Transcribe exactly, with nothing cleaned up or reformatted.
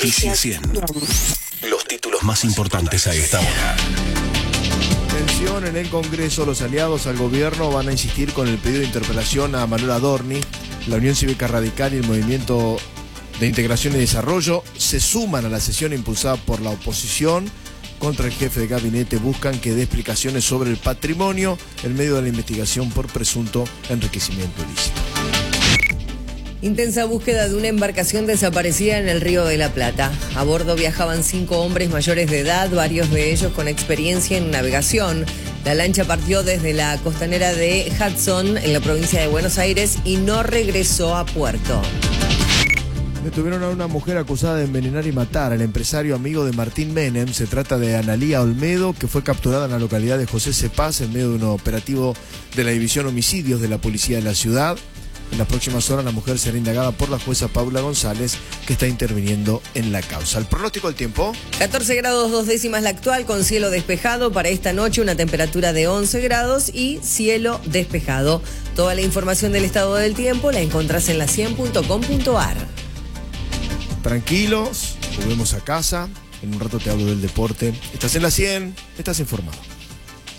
Noticia cien. Los títulos más importantes a esta hora. Tensión en el Congreso. Los aliados al gobierno van a insistir con el pedido de interpelación a Manuel Adorni. La Unión Cívica Radical y el Movimiento de Integración y Desarrollo se suman a la sesión impulsada por la oposición contra el jefe de gabinete. Buscan que dé explicaciones sobre el patrimonio en medio de la investigación por presunto enriquecimiento ilícito. Intensa búsqueda de una embarcación desaparecida en el Río de la Plata. A bordo viajaban cinco hombres mayores de edad, varios de ellos con experiencia en navegación. La lancha partió desde la costanera de Hudson, en la provincia de Buenos Aires, y no regresó a puerto. Detuvieron a una mujer acusada de envenenar y matar al empresario amigo de Martín Menem. Se trata de Analía Olmedo, que fue capturada en la localidad de José Cepaz en medio de un operativo de la División Homicidios de la Policía de la Ciudad. En las próximas horas la mujer será indagada por la jueza Paula González, que está interviniendo en la causa. El pronóstico del tiempo. catorce grados dos décimas la actual, con cielo despejado. Para esta noche una temperatura de once grados y cielo despejado. Toda la información del estado del tiempo la encontrás en la cien punto com punto ar. Tranquilos, volvemos a casa. En un rato te hablo del deporte. Estás en la cien, estás informado.